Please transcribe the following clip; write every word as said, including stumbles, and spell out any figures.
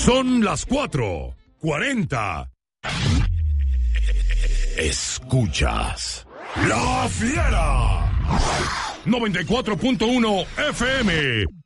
Son las cuatro cuarenta. Escuchas La Fiera noventa y cuatro punto uno F M.